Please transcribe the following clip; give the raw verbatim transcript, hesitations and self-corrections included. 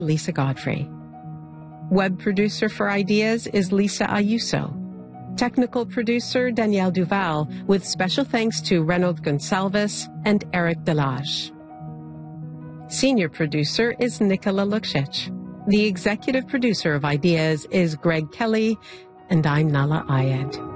Lisa Godfrey. Web producer for Ideas is Lisa Ayuso. Technical producer Danielle Duval, with special thanks to Reynold Gonsalves and Eric Delage. Senior producer is Nicola Luksic. The executive producer of Ideas is Greg Kelly, and I'm Nala Ayed.